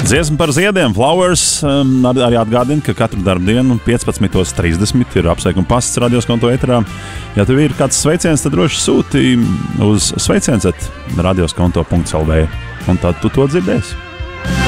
Dziesma par ziediem, Flowers, arī atgādina, ka katru darbdienu 15:30 ir apsveikuma pasts radioskonto ēterā. Ja tev ir kāds sveiciens, tad droši sūti uz sveiciens@radioskonto.lv un tad tu to dzirdēsi.